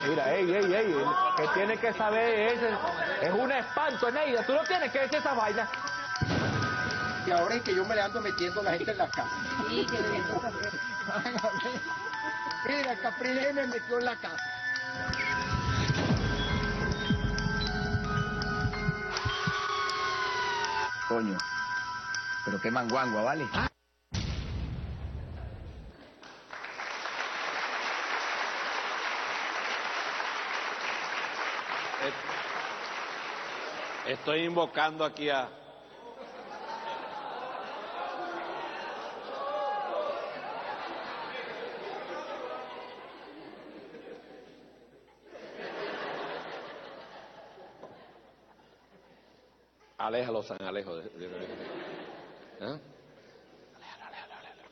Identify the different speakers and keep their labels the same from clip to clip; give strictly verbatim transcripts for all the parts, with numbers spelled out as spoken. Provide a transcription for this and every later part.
Speaker 1: Mira, ey, ey, ey, que tiene que saber es, es un espanto, Neida, tú no tienes que decir esa vaina.
Speaker 2: Y ahora es que yo me le ando metiendo a la gente en la casa.
Speaker 3: Sí, que bien.
Speaker 2: Mira, el Capriles me metió en la casa.
Speaker 4: Coño, pero qué manguangua, ¿vale? Ah.
Speaker 5: Estoy invocando aquí a... Aléjalo, San Alejo. De, de, de, de. ¿Eh? Aléjalo, aléjalo, aléjalo.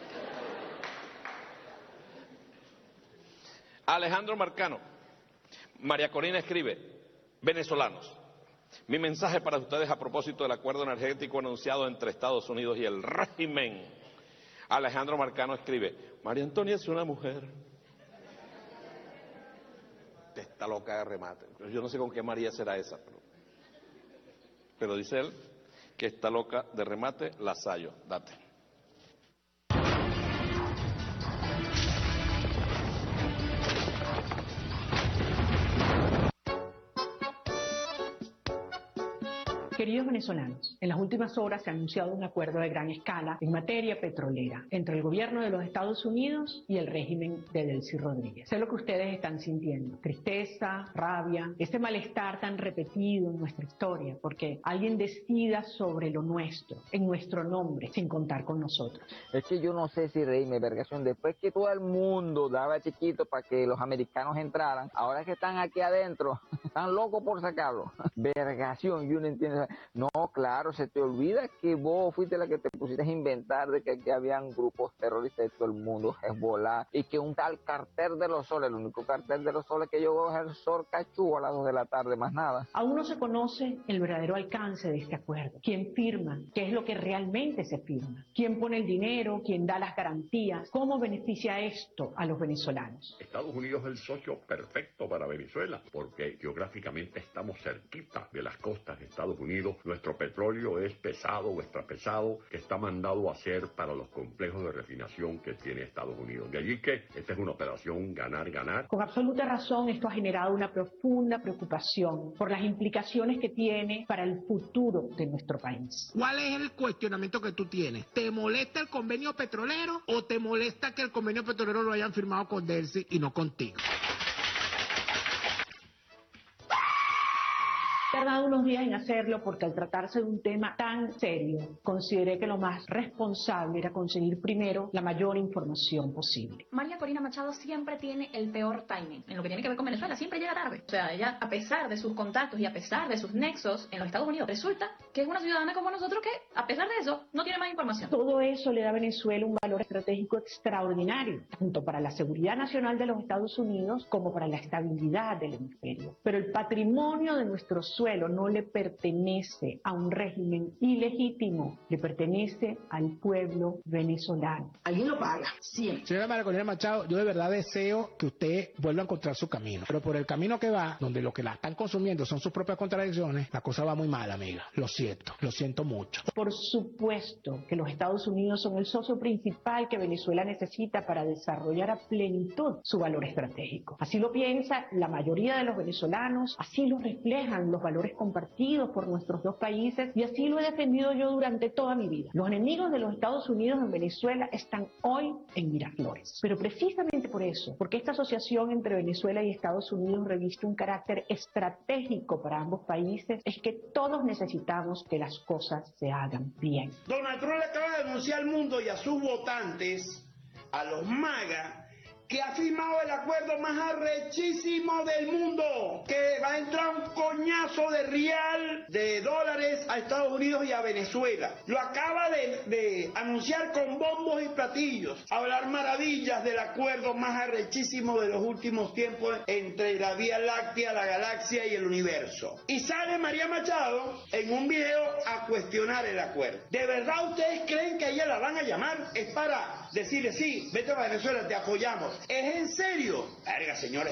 Speaker 5: Alejandro Marcano. María Corina escribe, venezolanos. Mi mensaje para ustedes a propósito del acuerdo energético anunciado entre Estados Unidos y el régimen. Alejandro Marcano escribe, María Antonia es una mujer. Está loca de remate. Yo no sé con qué María será esa, pero, pero dice él que está loca de remate, Lasayo. Date.
Speaker 6: Queridos venezolanos, en las últimas horas se ha anunciado un acuerdo de gran escala en materia petrolera entre el gobierno de los Estados Unidos y el régimen de Delcy Rodríguez. Sé lo que ustedes están sintiendo, tristeza, rabia, ese malestar tan repetido en nuestra historia, porque alguien decida sobre lo nuestro, en nuestro nombre, sin contar con nosotros.
Speaker 7: Es que yo no sé si reírme, vergación, después que todo el mundo daba chiquito para que los americanos entraran, ahora que están aquí adentro, están locos por sacarlo. Vergación, yo no entiendo. No, claro, se te olvida que vos fuiste la que te pusiste a inventar de que aquí habían grupos terroristas de todo el mundo, Hezbollah, y que un tal cartel de los soles, el único cartel de los soles que yo veo es el Sol Cachú a las dos de la tarde, más nada.
Speaker 6: Aún no se conoce el verdadero alcance de este acuerdo. ¿Quién firma? ¿Qué es lo que realmente se firma? ¿Quién pone el dinero? ¿Quién da las garantías? ¿Cómo beneficia esto a los venezolanos?
Speaker 8: Estados Unidos es el socio perfecto para Venezuela, porque geográficamente estamos cerquita de las costas de Estados Unidos. Nuestro petróleo es pesado o extra pesado, que está mandado a hacer para los complejos de refinación que tiene Estados Unidos. De allí que esta es una operación ganar-ganar.
Speaker 6: Con absoluta razón, esto ha generado una profunda preocupación por las implicaciones que tiene para el futuro de nuestro país.
Speaker 9: ¿Cuál es el cuestionamiento que tú tienes? ¿Te molesta el convenio petrolero o te molesta que el convenio petrolero lo hayan firmado con Delcy y no contigo?
Speaker 6: He tardado unos días en hacerlo porque al tratarse de un tema tan serio, consideré que lo más responsable era conseguir primero la mayor información posible.
Speaker 3: María Corina Machado siempre tiene el peor timing en lo que tiene que ver con Venezuela, siempre llega tarde. O sea, ella, a pesar de sus contactos y a pesar de sus nexos en los Estados Unidos, resulta que es una ciudadana como nosotros que, a pesar de eso, no tiene más información.
Speaker 6: Todo eso le da a Venezuela un valor estratégico extraordinario, tanto para la seguridad nacional de los Estados Unidos como para la estabilidad del hemisferio. Pero el patrimonio de nuestros suelo no le pertenece a un régimen ilegítimo, le pertenece al pueblo venezolano.
Speaker 9: Alguien lo paga, siempre. Señora María Corina Machado, yo de verdad deseo que usted vuelva a encontrar su camino, pero por el camino que va, donde lo que la están consumiendo son sus propias contradicciones, la cosa va muy mal, amiga. Lo siento, lo siento mucho.
Speaker 6: Por supuesto que los Estados Unidos son el socio principal que Venezuela necesita para desarrollar a plenitud su valor estratégico. Así lo piensa la mayoría de los venezolanos, así lo reflejan los valores compartidos por nuestros dos países y así lo he defendido yo durante toda mi vida. Los enemigos de los Estados Unidos en Venezuela están hoy en Miraflores. Pero precisamente por eso, porque esta asociación entre Venezuela y Estados Unidos reviste un carácter estratégico para ambos países, es que todos necesitamos que las cosas se hagan bien.
Speaker 10: Donald Trump le acaba de denunciar al mundo y a sus votantes, a los MAGA, que ha firmado el acuerdo más arrechísimo del mundo, que va a entrar un coñazo de real, de dólares a Estados Unidos y a Venezuela. Lo acaba de, de anunciar con bombos y platillos, hablar maravillas del acuerdo más arrechísimo de los últimos tiempos entre la Vía Láctea, la galaxia y el universo. Y sale María Machado en un video a cuestionar el acuerdo. ¿De verdad ustedes creen que a ella la van a llamar? Es para decirle, sí, vete a Venezuela, te apoyamos. ¿Es en serio? Verga, señores.